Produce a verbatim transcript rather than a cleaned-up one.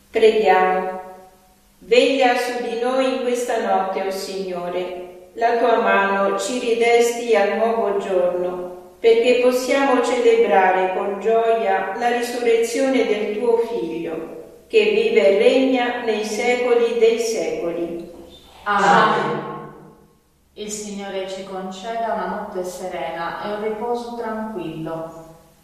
Preghiamo. Veglia su di noi in questa notte, o Signore. La tua mano ci ridesti al nuovo giorno, perché possiamo celebrare con gioia la risurrezione del tuo Figlio, che vive e regna nei secoli dei secoli. Amen. Il Signore ci conceda una notte serena e un riposo tranquillo.